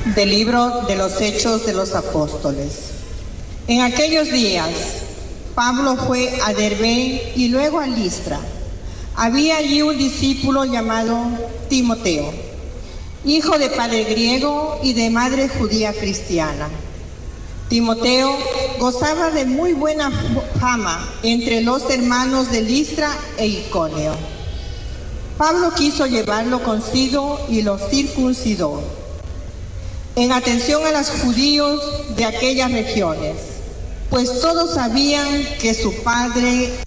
Del libro de los Hechos de los Apóstoles. En aquellos días, Pablo fue a Derbe y luego a Listra. Había allí un discípulo llamado Timoteo, hijo de padre griego y de madre judía cristiana. Timoteo gozaba de muy buena fama entre los hermanos de Listra e Iconio. Pablo quiso llevarlo consigo y lo circuncidó, en atención a los judíos de aquellas regiones, pues todos sabían que su padre